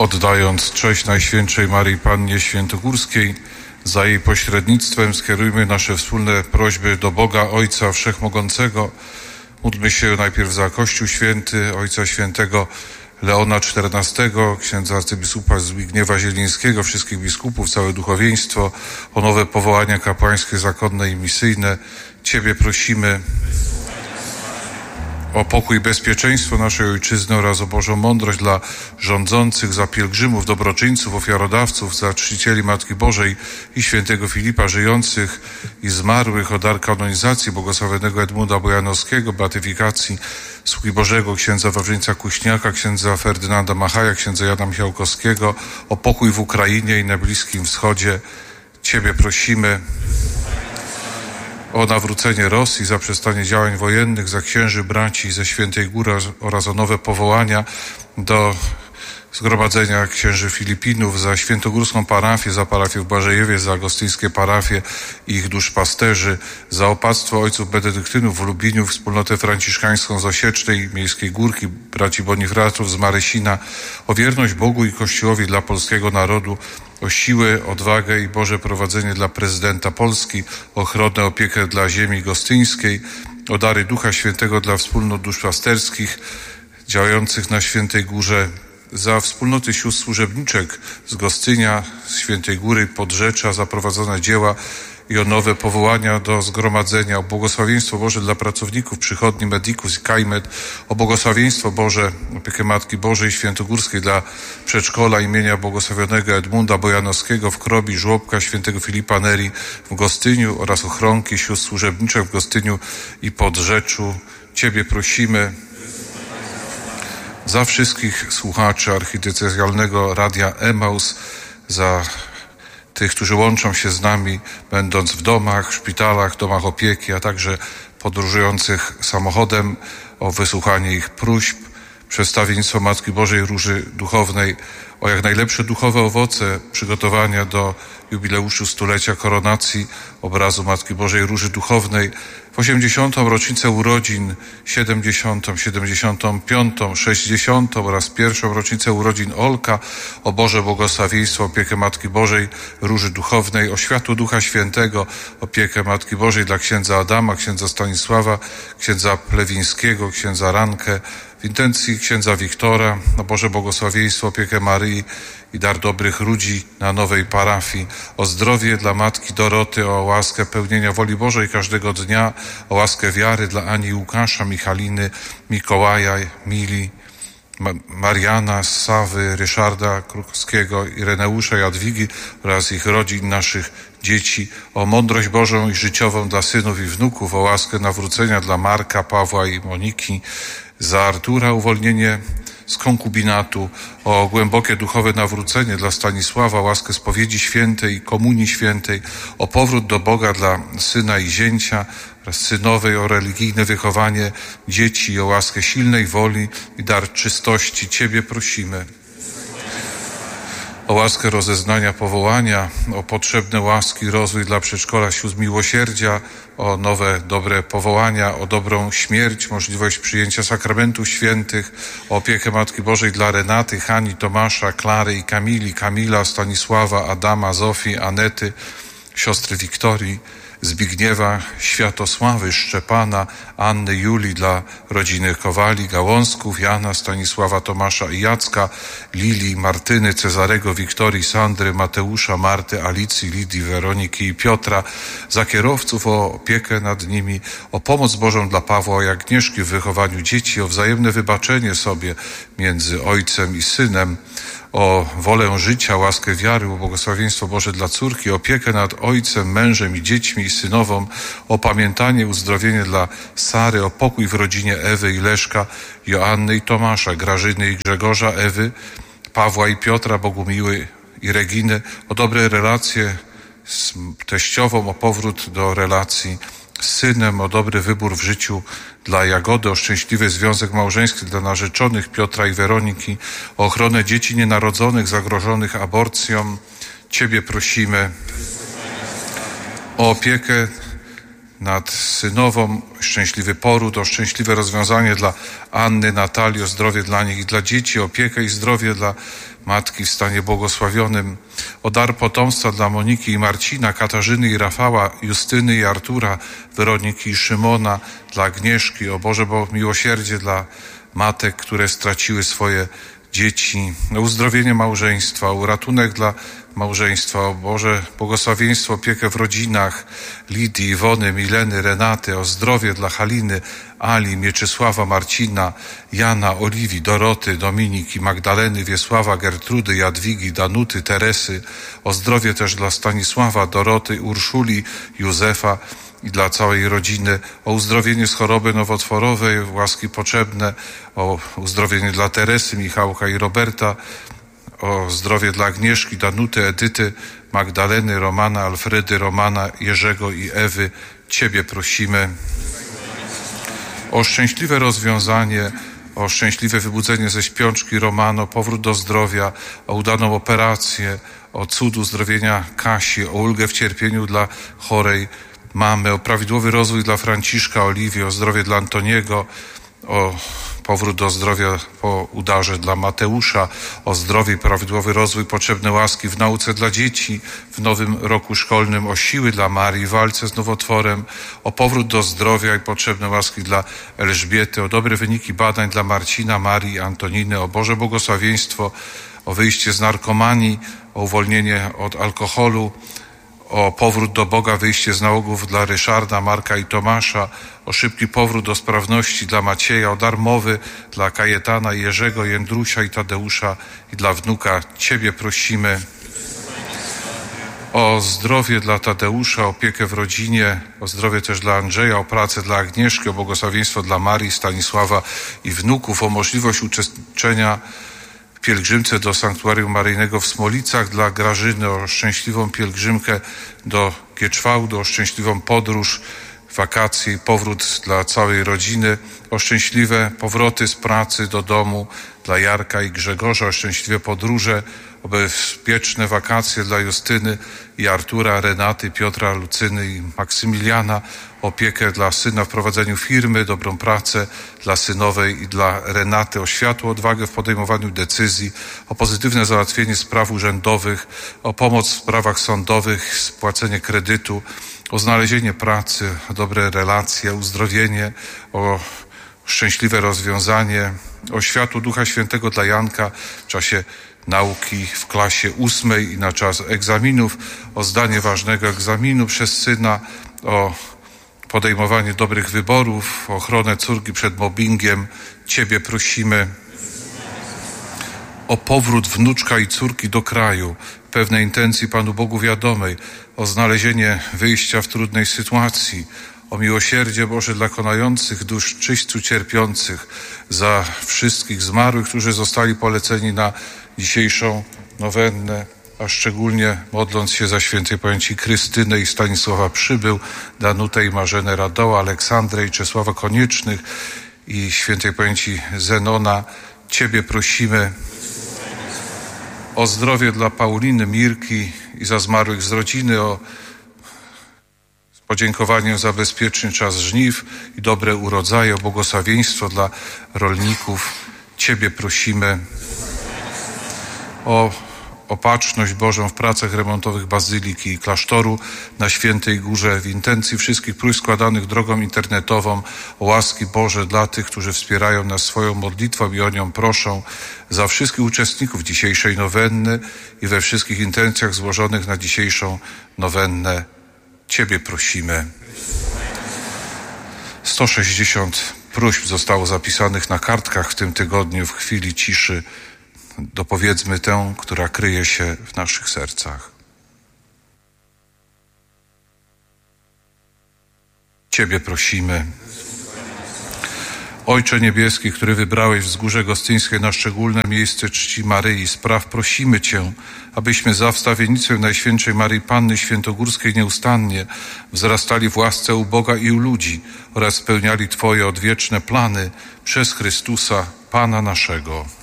Oddając cześć Najświętszej Maryi Pannie Świętogórskiej, za jej pośrednictwem skierujmy nasze wspólne prośby do Boga Ojca Wszechmogącego. Módlmy się najpierw za Kościół Święty, Ojca Świętego Leona XIV, księdza arcybiskupa Zbigniewa Zielińskiego, wszystkich biskupów, całe duchowieństwo, o nowe powołania kapłańskie, zakonne i misyjne. Ciebie prosimy o pokój i bezpieczeństwo naszej Ojczyzny oraz o Bożą mądrość dla rządzących, za pielgrzymów, dobroczyńców, ofiarodawców, za czcicieli Matki Bożej i świętego Filipa, żyjących i zmarłych, o dar kanonizacji błogosławionego Edmunda Bojanowskiego, beatyfikacji sługi Bożego, księdza Wawrzyńca Kuśniaka, księdza Ferdynanda Machaja, księdza Jana Michałkowskiego, o pokój w Ukrainie i na Bliskim Wschodzie. Ciebie prosimy o nawrócenie Rosji, za przestanie działań wojennych, za księży braci ze Świętej Góry oraz o nowe powołania do Zgromadzenia Księży Filipinów, za świętogórską parafię, za parafię w Błażejewie, za agostyńskie parafie i ich duszpasterzy, za opactwo ojców benedyktynów w Lubliniu, wspólnotę franciszkańską z Osiecznej, Miejskiej Górki, braci Bonifratów z Maresina, o wierność Bogu i Kościołowi dla polskiego narodu, o siłę, odwagę i Boże prowadzenie dla prezydenta Polski, ochronę, opiekę dla ziemi gostyńskiej, o dary Ducha Świętego dla wspólnot duszpasterskich działających na Świętej Górze, za wspólnoty sióstr służebniczek z Gostynia, z Świętej Góry, Podrzecza, za prowadzone dzieła i o nowe powołania do zgromadzenia, o błogosławieństwo Boże dla pracowników przychodni Medicus i Kaimet, o błogosławieństwo Boże, opiekę Matki Bożej Świętogórskiej dla przedszkola imienia błogosławionego Edmunda Bojanowskiego w Krobi, żłobka świętego Filipa Neri w Gostyniu oraz ochronki sióstr służebniczek w Gostyniu i Podrzeczu. Ciebie prosimy za wszystkich słuchaczy archidiecezjalnego Radia Emaus, za tych, którzy łączą się z nami, będąc w domach, szpitalach, domach opieki, a także podróżujących samochodem, o wysłuchanie ich próśb, przedstawienictwo Matki Bożej Róży Duchownej, o jak najlepsze duchowe owoce przygotowania do jubileuszu stulecia koronacji obrazu Matki Bożej Róży Duchownej, w 80. rocznicę urodzin, 70., 75., 60. oraz pierwszą rocznicę urodzin Olka, o Boże błogosławieństwo, opiekę Matki Bożej Róży Duchownej, o światło Ducha Świętego, opiekę Matki Bożej dla księdza Adama, księdza Stanisława, księdza Plewińskiego, księdza Rankę, w intencji księdza Wiktora, o Boże błogosławieństwo, opiekę Maryi i dar dobrych ludzi na nowej parafii, o zdrowie dla Matki Doroty, o łaskę pełnienia woli Bożej każdego dnia, o łaskę wiary dla Ani Łukasza, Michaliny, Mikołaja, Mili, Mariana, Sawy, Ryszarda Krukowskiego, Ireneusza, Jadwigi oraz ich rodzin, naszych dzieci, o mądrość Bożą i życiową dla synów i wnuków, o łaskę nawrócenia dla Marka, Pawła i Moniki, za Artura uwolnienie z konkubinatu, o głębokie duchowe nawrócenie dla Stanisława, łaskę spowiedzi świętej i komunii świętej, o powrót do Boga dla syna i zięcia oraz synowej, o religijne wychowanie dzieci, o łaskę silnej woli i dar czystości. Ciebie prosimy. O łaskę rozeznania powołania, o potrzebne łaski, rozwój dla przedszkola sióstr miłosierdzia, o nowe, dobre powołania, o dobrą śmierć, możliwość przyjęcia sakramentów świętych, o opiekę Matki Bożej dla Renaty, Hani, Tomasza, Klary i Kamili, Kamila, Stanisława, Adama, Zofii, Anety, siostry Wiktorii, Zbigniewa, Światosławy, Szczepana, Anny, Julii, dla rodziny Kowali, Gałązków, Jana, Stanisława, Tomasza i Jacka, Lilii, Martyny, Cezarego, Wiktorii, Sandry, Mateusza, Marty, Alicji, Lidii, Weroniki i Piotra, za kierowców, o opiekę nad nimi, o pomoc Bożą dla Pawła i Agnieszki w wychowaniu dzieci, o wzajemne wybaczenie sobie między ojcem i synem, o wolę życia, łaskę wiary, o błogosławieństwo Boże dla córki, opiekę nad ojcem, mężem i dziećmi i synową, o pamiętanie, uzdrowienie dla Sary, o pokój w rodzinie Ewy i Leszka, Joanny i Tomasza, Grażyny i Grzegorza, Ewy, Pawła i Piotra, Bogumiły i Reginy, o dobre relacje z teściową, o powrót do relacji z synem, o dobry wybór w życiu dla Jagody, o szczęśliwy związek małżeński dla narzeczonych Piotra i Weroniki, o ochronę dzieci nienarodzonych zagrożonych aborcją. Ciebie prosimy. O opiekę nad synową, szczęśliwy poród, o szczęśliwe rozwiązanie dla Anny, Natalii, o zdrowie dla nich i dla dzieci, opiekę i zdrowie dla matki w stanie błogosławionym, o dar potomstwa dla Moniki i Marcina, Katarzyny i Rafała, Justyny i Artura, Weroniki i Szymona, dla Agnieszki, o Boże miłosierdzie dla matek, które straciły swoje dzieci, o uzdrowienie małżeństwa, o ratunek dla małżeństwa, o Boże błogosławieństwo, opiekę w rodzinach Lidii, Iwony, Mileny, Renaty, o zdrowie dla Haliny, Ali, Mieczysława, Marcina, Jana, Oliwii, Doroty, Dominiki, Magdaleny, Wiesława, Gertrudy, Jadwigi, Danuty, Teresy, o zdrowie też dla Stanisława, Doroty, Urszuli, Józefa i dla całej rodziny, o uzdrowienie z choroby nowotworowej, łaski potrzebne, o uzdrowienie dla Teresy, Michałka i Roberta, o zdrowie dla Agnieszki, Danuty, Edyty, Magdaleny, Romana, Alfredy, Romana, Jerzego i Ewy. Ciebie prosimy o szczęśliwe rozwiązanie, o szczęśliwe wybudzenie ze śpiączki Romano, powrót do zdrowia, o udaną operację, o cud uzdrowienia Kasi, o ulgę w cierpieniu dla chorej mamy, o prawidłowy rozwój dla Franciszka, Oliwii, o zdrowie dla Antoniego, o powrót do zdrowia po udarze dla Mateusza, o zdrowie i prawidłowy rozwój, potrzebne łaski w nauce dla dzieci w nowym roku szkolnym, o siły dla Marii w walce z nowotworem, o powrót do zdrowia i potrzebne łaski dla Elżbiety, o dobre wyniki badań dla Marcina, Marii, Antoniny, o Boże błogosławieństwo, o wyjście z narkomanii, o uwolnienie od alkoholu, o powrót do Boga, wyjście z nałogów dla Ryszarda, Marka i Tomasza, o szybki powrót do sprawności dla Macieja, o dar mowy dla Kajetana, Jerzego, Jędrusia i Tadeusza i dla wnuka. Ciebie prosimy o zdrowie dla Tadeusza, opiekę w rodzinie, o zdrowie też dla Andrzeja, o pracę dla Agnieszki, o błogosławieństwo dla Marii, Stanisława i wnuków, o możliwość uczestniczenia pielgrzymce do Sanktuarium Maryjnego w Smolicach dla Grażyny, o szczęśliwą pielgrzymkę do Gieczwałdu, o szczęśliwą podróż, wakacje i powrót dla całej rodziny, o szczęśliwe powroty z pracy do domu dla Jarka i Grzegorza, o szczęśliwe podróże, o bezpieczne wakacje dla Justyny i Artura, Renaty, Piotra, Lucyny i Maksymiliana, opiekę dla syna w prowadzeniu firmy, dobrą pracę dla synowej i dla Renaty, o światło, odwagę w podejmowaniu decyzji, o pozytywne załatwienie spraw urzędowych, o pomoc w sprawach sądowych, spłacenie kredytu, o znalezienie pracy, o dobre relacje, uzdrowienie, o szczęśliwe rozwiązanie, o światło Ducha Świętego dla Janka w czasie nauki w klasie 8 i na czas egzaminów, o zdanie ważnego egzaminu przez syna, o podejmowanie dobrych wyborów, o ochronę córki przed mobbingiem. Ciebie prosimy o powrót wnuczka i córki do kraju, pewnej intencji Panu Bogu wiadomej, o znalezienie wyjścia w trudnej sytuacji, o miłosierdzie Boże dla konających dusz czyśćcu cierpiących, za wszystkich zmarłych, którzy zostali poleceni na dzisiejszą nowennę, a szczególnie modląc się za świętej pamięci Krystynę i Stanisława Przybył, Danutę i Marzenę Radoła, Aleksandrę i Czesława Koniecznych i świętej pamięci Zenona. Ciebie prosimy o zdrowie dla Pauliny, Mirki i za zmarłych z rodziny, o podziękowanie za bezpieczny czas żniw i dobre urodzaje, o błogosławieństwo dla rolników. Ciebie prosimy o opatrzność Bożą w pracach remontowych Bazyliki i Klasztoru na Świętej Górze, w intencji wszystkich próśb składanych drogą internetową, o łaski Boże dla tych, którzy wspierają nas swoją modlitwą i o nią proszą, za wszystkich uczestników dzisiejszej nowenny i we wszystkich intencjach złożonych na dzisiejszą nowennę. Ciebie prosimy. 160 próśb zostało zapisanych na kartkach w tym tygodniu. W chwili ciszy dopowiedzmy tę, która kryje się w naszych sercach. Ciebie prosimy. Ojcze Niebieski, który wybrałeś wzgórze gostyńskie na szczególne miejsce czci Maryi, spraw prosimy Cię, abyśmy za wstawiennictwem Najświętszej Maryi Panny Świętogórskiej nieustannie wzrastali w łasce u Boga i u ludzi oraz spełniali Twoje odwieczne plany przez Chrystusa, Pana naszego.